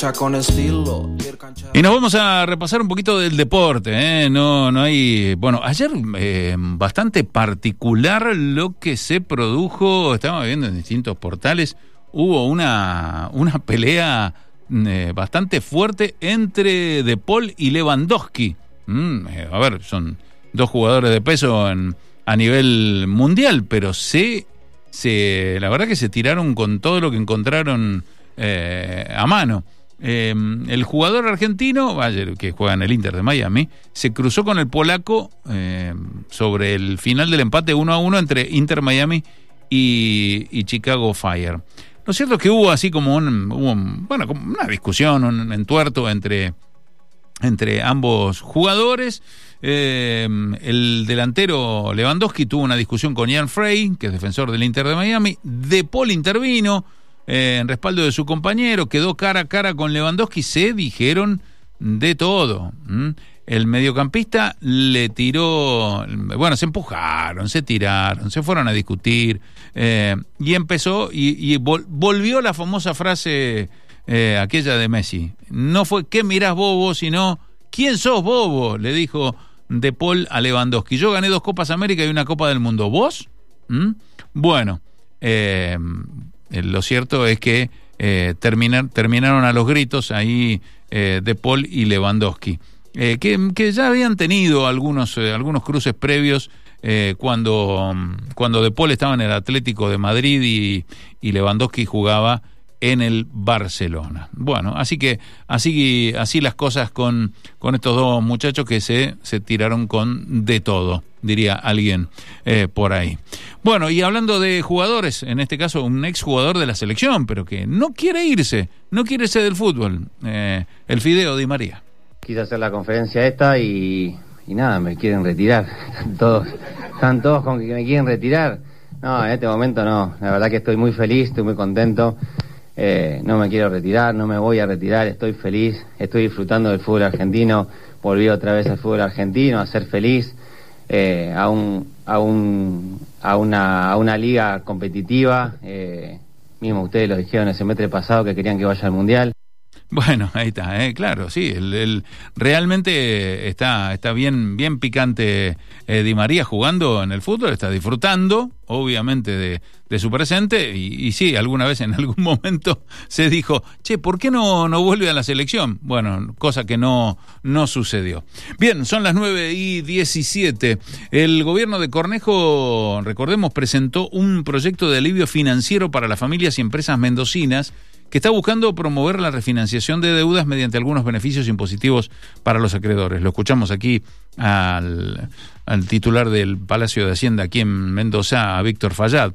cancha con estilo. Y nos vamos a repasar un poquito del deporte, ¿eh? No hay... Bueno, ayer bastante particular lo que se produjo, estábamos viendo en distintos portales, hubo una pelea bastante fuerte entre De Paul y Lewandowski. A ver, son dos jugadores de peso a nivel mundial, pero la verdad que se tiraron con todo lo que encontraron a mano. El jugador argentino, que juega en el Inter de Miami, se cruzó con el polaco sobre el final del empate 1-1 entre Inter Miami y Chicago Fire. Lo cierto es que hubo así como como una discusión, un entuerto entre ambos jugadores. El delantero Lewandowski tuvo una discusión con Jan Frey, que es defensor del Inter de Miami. De Paul intervino en respaldo de su compañero, quedó cara a cara con Lewandowski, se dijeron de todo. El mediocampista le tiró, se empujaron, se tiraron, se fueron a discutir, y empezó y volvió la famosa frase aquella de Messi. No fue ¿qué mirás bobo?, sino ¿quién sos bobo?, le dijo De Paul a Lewandowski. Yo gané 2 Copas América y una Copa del Mundo, ¿vos? Bueno, lo cierto es que terminaron a los gritos ahí De Paul y Lewandowski, que ya habían tenido algunos cruces previos cuando De Paul estaba en el Atlético de Madrid y Lewandowski jugaba en el Barcelona. Bueno, así las cosas con estos dos muchachos que se tiraron con de todo, diría alguien por ahí. Bueno, y hablando de jugadores, en este caso un exjugador de la selección, pero que no quiere irse del fútbol, el Fideo Di María. Quise hacer la conferencia esta y nada, me quieren retirar. Están todos con que me quieren retirar. No, en este momento no. La verdad que estoy muy feliz, estoy muy contento. No me quiero retirar, no me voy a retirar, estoy feliz, estoy disfrutando del fútbol argentino, volví otra vez al fútbol argentino, a ser feliz, a una liga competitiva. Mismo ustedes lo dijeron el semestre pasado que querían que vaya al Mundial. Bueno, ahí está, claro, sí, realmente está bien picante Di María jugando en el fútbol, está disfrutando, obviamente, de su presente, y sí, alguna vez en algún momento se dijo, ¿por qué no vuelve a la selección? Bueno, cosa que no sucedió. Bien, son las 9:17. El gobierno de Cornejo, recordemos, presentó un proyecto de alivio financiero para las familias y empresas mendocinas que está buscando promover la refinanciación de deudas mediante algunos beneficios impositivos para los acreedores. Lo escuchamos aquí al titular del Palacio de Hacienda aquí en Mendoza, a Víctor Fayad.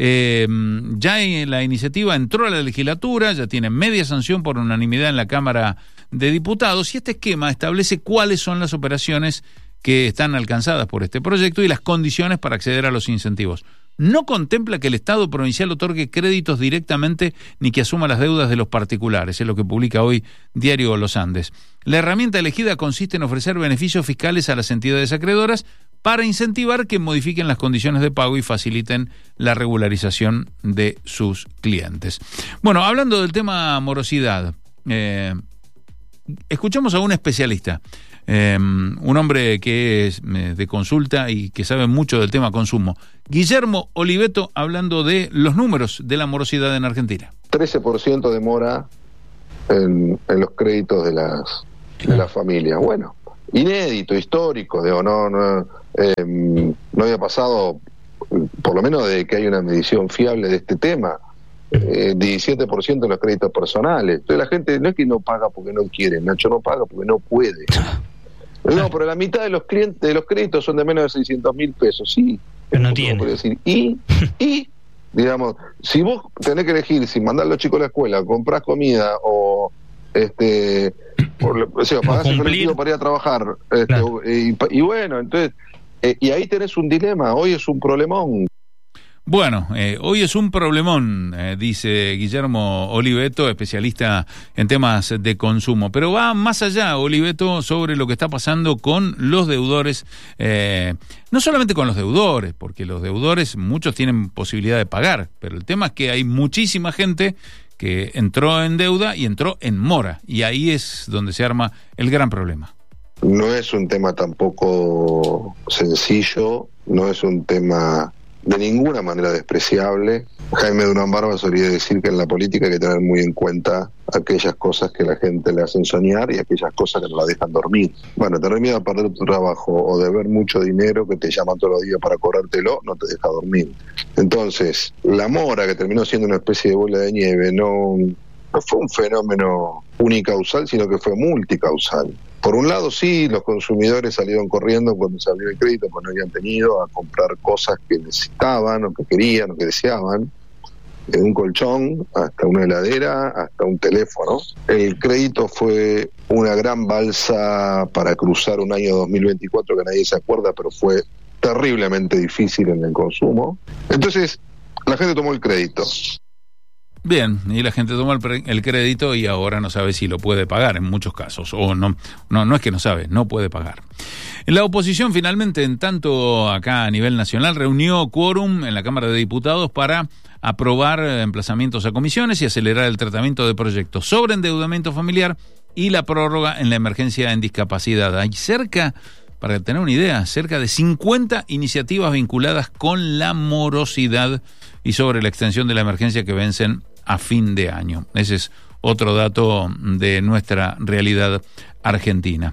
Ya la iniciativa entró a la legislatura, ya tiene media sanción por unanimidad en la Cámara de Diputados, y este esquema establece cuáles son las operaciones que están alcanzadas por este proyecto y las condiciones para acceder a los incentivos. No contempla que el Estado provincial otorgue créditos directamente ni que asuma las deudas de los particulares, es lo que publica hoy Diario Los Andes. La herramienta elegida consiste en ofrecer beneficios fiscales a las entidades acreedoras para incentivar que modifiquen las condiciones de pago y faciliten la regularización de sus clientes. Bueno, hablando del tema morosidad, escuchamos a un especialista, un hombre que es de consulta y que sabe mucho del tema consumo, Guillermo Oliveto, hablando de los números de la morosidad en Argentina. 13% de mora en los créditos de las familias. Bueno, inédito, histórico, no había pasado, por lo menos de que hay una medición fiable de este tema. 17% de los créditos personales. Entonces la gente no es que no paga porque no quiere, Nacho, no paga porque no puede. No, pero la mitad de los clientes de los créditos son de menos de 600.000 pesos, sí. Pero no tiene. Decir, y digamos, si vos tenés que elegir si mandar a los chicos a la escuela, comprás comida o pagás el colectivo para ir a trabajar, claro. y bueno, entonces y ahí tenés un dilema, hoy es un problemón. Bueno, hoy es un problemón, dice Guillermo Oliveto, especialista en temas de consumo, pero va más allá, Oliveto, sobre lo que está pasando con los deudores, no solamente con los deudores, porque los deudores muchos tienen posibilidad de pagar, pero el tema es que hay muchísima gente que entró en deuda y entró en mora, y ahí es donde se arma el gran problema. No es un tema tampoco sencillo, no es un tema de ninguna manera despreciable. Jaime Durán Barba solía decir que en la política hay que tener muy en cuenta aquellas cosas que la gente le hacen soñar y aquellas cosas que no la dejan dormir. Bueno, tener miedo a perder tu trabajo o de ver mucho dinero que te llaman todos los días para cobrártelo no te deja dormir. Entonces, la mora, que terminó siendo una especie de bola de nieve, no fue un fenómeno unicausal, sino que fue multicausal. Por un lado, sí, los consumidores salieron corriendo cuando se abrió el crédito, porque no habían tenido, a comprar cosas que necesitaban, o que querían, o que deseaban, de un colchón hasta una heladera, hasta un teléfono. El crédito fue una gran balsa para cruzar un año 2024 que nadie se acuerda, pero fue terriblemente difícil en el consumo. Entonces, la gente tomó el crédito. Bien, y la gente toma el crédito y ahora no sabe si lo puede pagar en muchos casos, o no es que no sabe, no puede pagar. La oposición finalmente, en tanto acá a nivel nacional, reunió quórum en la Cámara de Diputados para aprobar emplazamientos a comisiones y acelerar el tratamiento de proyectos sobre endeudamiento familiar y la prórroga en la emergencia en discapacidad. Hay para tener una idea, cerca de 50 iniciativas vinculadas con la morosidad y sobre la extensión de la emergencia que vencen a fin de año. Ese es otro dato de nuestra realidad argentina.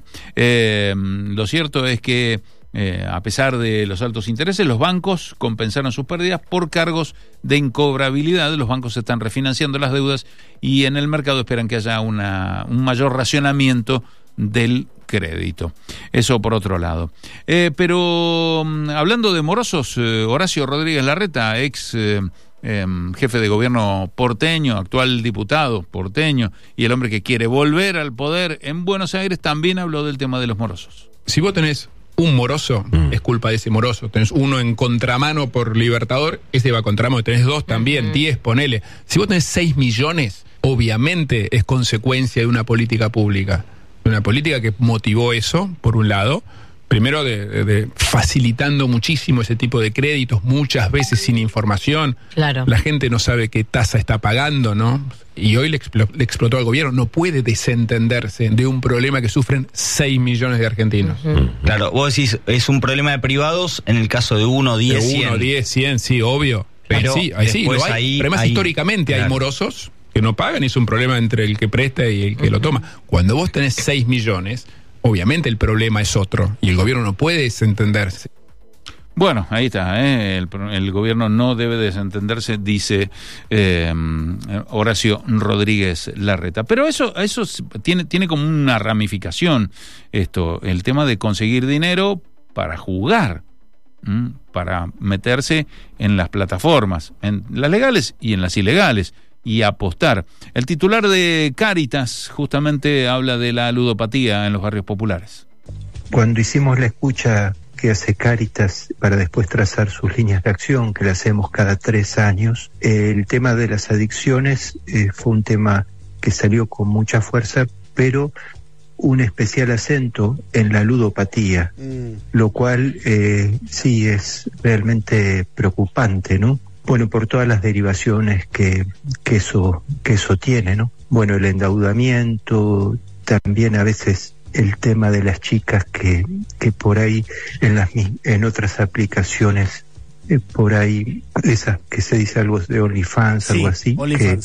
Lo cierto es que a pesar de los altos intereses, los bancos compensaron sus pérdidas por cargos de incobrabilidad. Los bancos están refinanciando las deudas y en el mercado esperan que haya un mayor racionamiento del crédito. Eso por otro lado. Pero hablando de morosos, Horacio Rodríguez Larreta, ex jefe de gobierno porteño, actual diputado porteño, y el hombre que quiere volver al poder en Buenos Aires, también habló del tema de los morosos. Si vos tenés un moroso, es culpa de ese moroso. Tenés uno en contramano por Libertador, ese va a contramano. Tenés dos también, 10, ponele. Si vos tenés 6 millones, obviamente es consecuencia de una política pública. Una política que motivó eso, por un lado, primero de facilitando muchísimo ese tipo de créditos, muchas veces sin información. Claro. La gente no sabe qué tasa está pagando, ¿no? Y hoy le explotó al gobierno. No puede desentenderse de un problema que sufren 6 millones de argentinos. Claro, vos decís, es un problema de privados en el caso de 1, 10, 100. De 1, 10, 100, sí, obvio. Pero sí, lo hay. Además, históricamente hay morosos que no pagan y es un problema entre el que presta y el que lo toma. Cuando vos tenés 6 millones, obviamente el problema es otro y el gobierno no puede desentenderse. Bueno, ahí está, el gobierno no debe desentenderse, dice Horacio Rodríguez Larreta. Pero eso tiene como una ramificación, el tema de conseguir dinero para jugar, para meterse en las plataformas, en las legales y en las ilegales, y apostar. El titular de Cáritas justamente habla de la ludopatía en los barrios populares. Cuando hicimos la escucha que hace Cáritas para después trazar sus líneas de acción, que la hacemos cada 3 años, el tema de las adicciones fue un tema que salió con mucha fuerza, pero un especial acento en la ludopatía, lo cual sí es realmente preocupante, ¿no? Bueno, por todas las derivaciones que eso tiene, ¿no? Bueno, el endeudamiento, también a veces el tema de las chicas que por ahí en otras aplicaciones, por ahí, esas que se dice algo de OnlyFans, sí, algo así,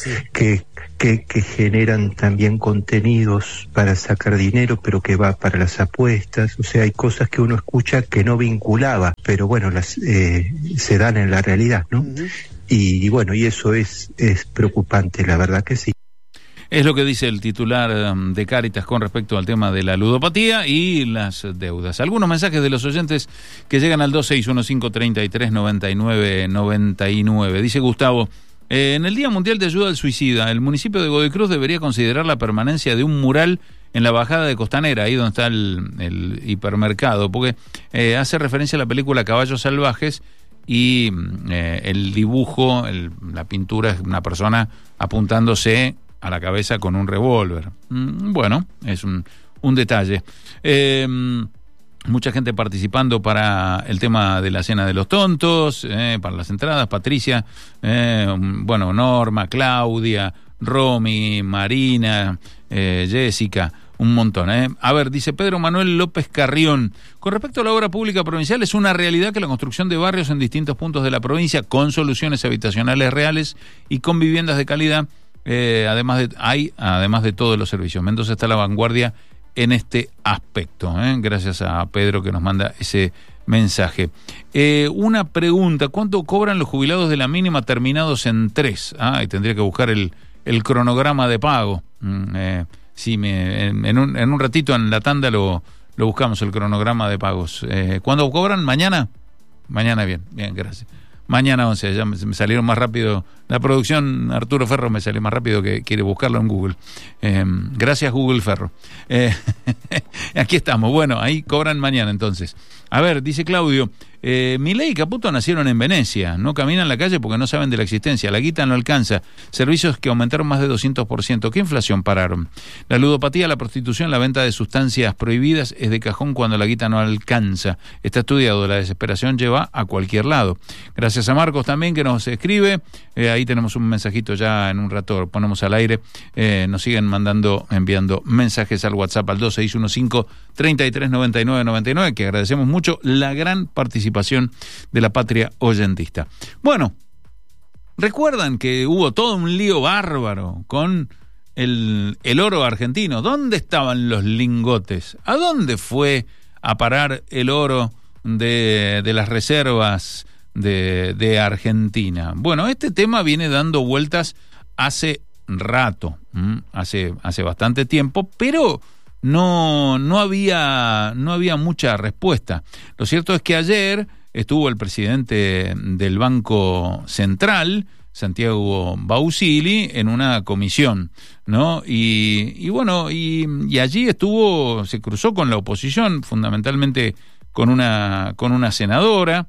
que generan también contenidos para sacar dinero, pero que va para las apuestas. O sea, hay cosas que uno escucha que no vinculaba, pero bueno, se dan en la realidad, ¿no? Y bueno, y eso es preocupante, la verdad que sí. Es lo que dice el titular de Cáritas con respecto al tema de la ludopatía y las deudas. Algunos mensajes de los oyentes que llegan al 2615339999. Dice Gustavo, en el Día Mundial de Ayuda al Suicida, el municipio de Godoy Cruz debería considerar la permanencia de un mural en la bajada de Costanera, ahí donde está el hipermercado, porque hace referencia a la película Caballos Salvajes y el dibujo, la pintura es una persona apuntándose a la cabeza con un revólver. Bueno, es un detalle. Mucha gente participando para el tema de la Cena de los Tontos, para las entradas. Patricia, bueno, Norma, Claudia, Romy, Marina, Jessica, un montón. A ver, dice Pedro Manuel López Carrión, con respecto a la obra pública provincial, es una realidad que la construcción de barrios en distintos puntos de la provincia, con soluciones habitacionales reales y con viviendas de calidad, además de todos los servicios. Mendoza está a la vanguardia en este aspecto. Gracias a Pedro que nos manda ese mensaje. Una pregunta, ¿cuánto cobran los jubilados de la mínima terminados en 3? Y tendría que buscar el cronograma de pago. Sí, en un ratito en la tanda lo buscamos, el cronograma de pagos. ¿Cuándo cobran? ¿Mañana? Mañana, bien, gracias. Mañana 11, ya me salieron más rápido. La producción, Arturo Ferro, me salió más rápido que quiere buscarlo en Google. Gracias, Google Ferro. Aquí estamos. Bueno, ahí cobran mañana entonces. A ver, dice Claudio, Milei y Caputo nacieron en Venecia, no caminan la calle porque no saben de la existencia, la guita no alcanza, servicios que aumentaron más de 200%, ¿qué inflación pararon? La ludopatía, la prostitución, la venta de sustancias prohibidas es de cajón cuando la guita no alcanza, está estudiado, la desesperación lleva a cualquier lado. Gracias a Marcos también que nos escribe, ahí tenemos un mensajito ya en un rato, ponemos al aire, nos siguen enviando mensajes al WhatsApp al 2615-339999, que agradecemos mucho la gran participación de la patria oyentista. Bueno, recuerdan que hubo todo un lío bárbaro con el oro argentino. ¿Dónde estaban los lingotes? ¿A dónde fue a parar el oro de las reservas de Argentina? Bueno, este tema viene dando vueltas hace rato, hace bastante tiempo, pero no había mucha respuesta. Lo cierto es que ayer estuvo el presidente del Banco Central, Santiago Bausili, en una comisión, ¿no? Y bueno, y allí se cruzó con la oposición, fundamentalmente con una senadora,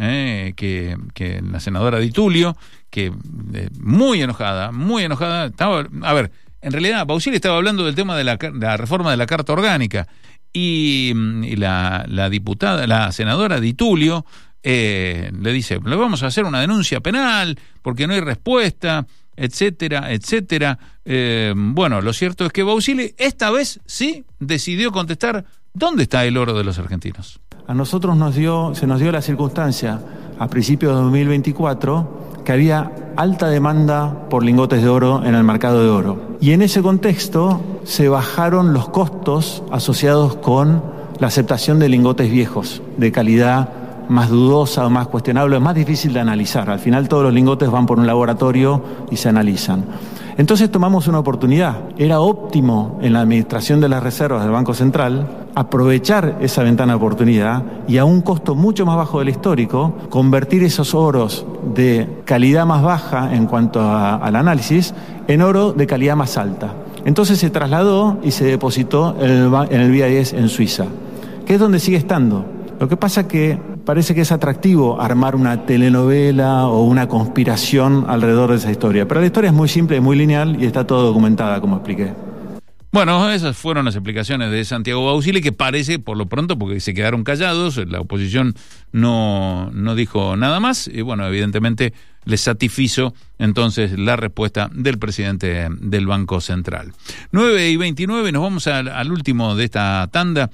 que la senadora Di Tulio, que muy enojada, estaba, a ver, en realidad, Bausili estaba hablando del tema de la reforma de la Carta Orgánica y la diputada, la senadora Di Tulio, le dice, le vamos a hacer una denuncia penal porque no hay respuesta, etcétera, etcétera. Bueno, lo cierto es que Bausili esta vez sí decidió contestar ¿dónde está el oro de los argentinos? A nosotros se nos dio la circunstancia a principios de 2024 que había alta demanda por lingotes de oro en el mercado de oro. Y en ese contexto se bajaron los costos asociados con la aceptación de lingotes viejos, de calidad más dudosa o más cuestionable, más difícil de analizar. Al final todos los lingotes van por un laboratorio y se analizan. Entonces tomamos una oportunidad. Era óptimo en la administración de las reservas del Banco Central aprovechar esa ventana de oportunidad y a un costo mucho más bajo del histórico, convertir esos oros de calidad más baja en cuanto al análisis en oro de calidad más alta. Entonces se trasladó y se depositó en el BIS en Suiza, que es donde sigue estando. Lo que pasa que parece que es atractivo armar una telenovela o una conspiración alrededor de esa historia. Pero la historia es muy simple, muy lineal y está todo documentada, como expliqué. Bueno, esas fueron las explicaciones de Santiago Bausili, que parece, por lo pronto, porque se quedaron callados, la oposición no dijo nada más, y bueno, evidentemente les satisfizo entonces la respuesta del presidente del Banco Central. 9:29, nos vamos al último de esta tanda.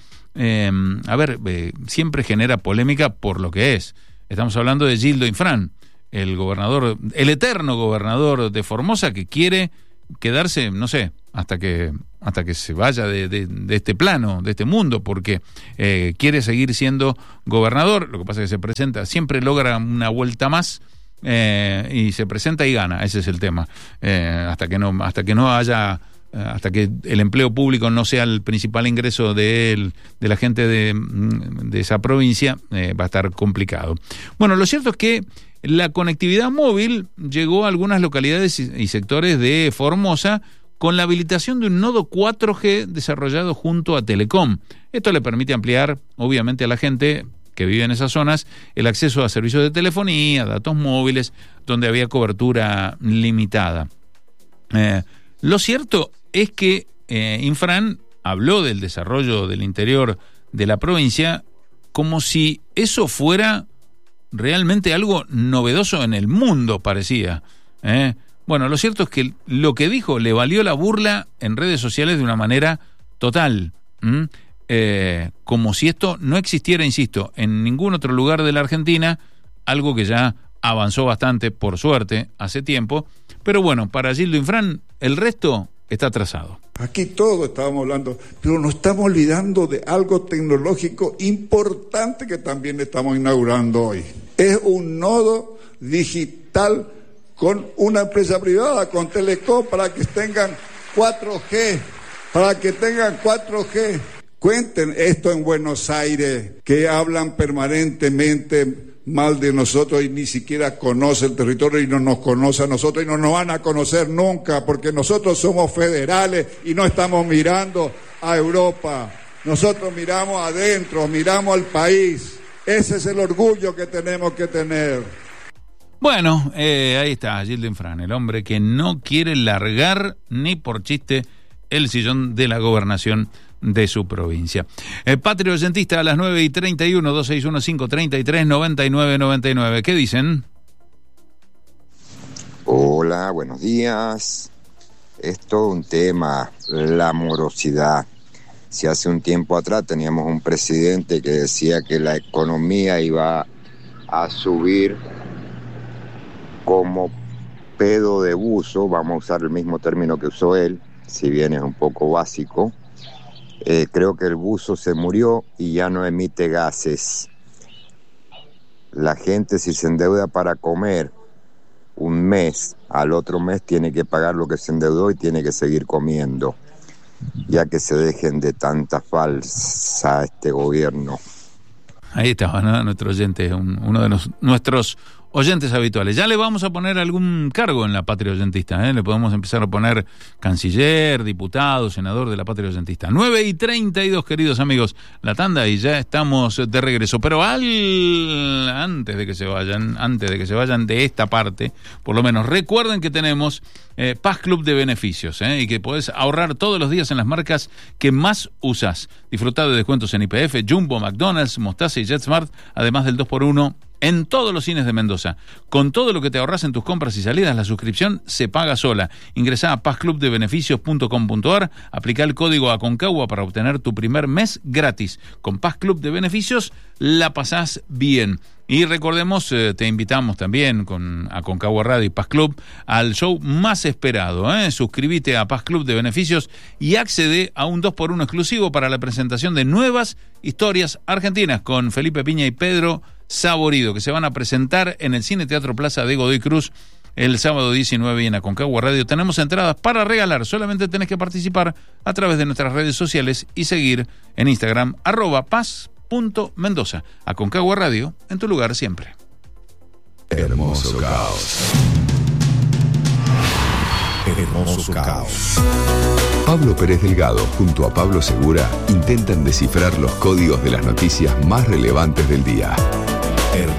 Siempre genera polémica por lo que es. Estamos hablando de Gildo Infran, el eterno gobernador de Formosa, que quiere quedarse, no sé, hasta que se vaya de este plano, de este mundo, porque quiere seguir siendo gobernador. Lo que pasa es que se presenta, siempre logra una vuelta más, y se presenta y gana. Ese es el tema. Hasta que el empleo público no sea el principal ingreso de la gente de esa provincia, va a estar complicado. Bueno, lo cierto es que la conectividad móvil llegó a algunas localidades y sectores de Formosa con la habilitación de un nodo 4G desarrollado junto a Telecom. Esto le permite ampliar, obviamente, a la gente que vive en esas zonas el acceso a servicios de telefonía, datos móviles, donde había cobertura limitada. Lo cierto es que Infran habló del desarrollo del interior de la provincia como si eso fuera realmente algo novedoso en el mundo, parecía. Bueno, lo cierto es que lo que dijo le valió la burla en redes sociales de una manera total. Como si esto no existiera, insisto, en ningún otro lugar de la Argentina, algo que ya avanzó bastante, por suerte, hace tiempo. Pero bueno, para Gildo Infran, el resto está atrasado. Aquí todo estábamos hablando, pero nos estamos olvidando de algo tecnológico importante que también estamos inaugurando hoy. Es un nodo digital con una empresa privada, con Telecom, para que tengan 4G, Cuenten esto en Buenos Aires, que hablan permanentemente mal de nosotros y ni siquiera conoce el territorio y no nos conoce a nosotros y no nos van a conocer nunca, porque nosotros somos federales y no estamos mirando a Europa. Nosotros miramos adentro, miramos al país. Ese es el orgullo que tenemos que tener. Bueno, ahí está Gildo Infran, el hombre que no quiere largar ni por chiste el sillón de la gobernación de su provincia. Patria Oyentista a las 9:31, 2615-339999. ¿Qué dicen? Hola, buenos días. Es todo un tema, la morosidad. Si hace un tiempo atrás teníamos un presidente que decía que la economía iba a subir como pedo de buzo, vamos a usar el mismo término que usó él, si bien es un poco básico. Creo que el buzo se murió y ya no emite gases. La gente, si se endeuda para comer un mes, al otro mes tiene que pagar lo que se endeudó y tiene que seguir comiendo, ya que se dejen de tanta falsa este gobierno. Ahí estaba, ¿no? Nuestro oyente, uno de nuestros oyentes habituales. Ya le vamos a poner algún cargo en la Patria Oyentista, Le podemos empezar a poner canciller, diputado, senador de la Patria Oyentista. 9:32, queridos amigos, la tanda y ya estamos de regreso. Pero antes de que se vayan de esta parte, por lo menos recuerden que tenemos Paz Club de beneficios, y que podés ahorrar todos los días en las marcas que más usás. Disfrutá de descuentos en YPF, Jumbo, McDonald's, Mostaza y JetSmart, además del 2x1 en todos los cines de Mendoza. Con todo lo que te ahorras en tus compras y salidas, la suscripción se paga sola. Ingresá a pazclubdebeneficios.com.ar, aplica el código Aconcagua para obtener tu primer mes gratis. Con Paz Club de Beneficios la pasás bien. Y recordemos, te invitamos también con Aconcagua Radio y Paz Club al show más esperado. Suscríbete a Paz Club de Beneficios y accede a un 2x1 exclusivo para la presentación de nuevas historias argentinas con Felipe Piña y Pedro Saborido, que se van a presentar en el Cine Teatro Plaza de Godoy Cruz el sábado 19 y en Aconcagua Radio. Tenemos entradas para regalar, solamente tenés que participar a través de nuestras redes sociales y seguir en Instagram @paz.mendoza. Aconcagua Radio, en tu lugar siempre. Hermoso caos. Hermoso caos. Pablo Pérez Delgado junto a Pablo Segura intentan descifrar los códigos de las noticias más relevantes del día.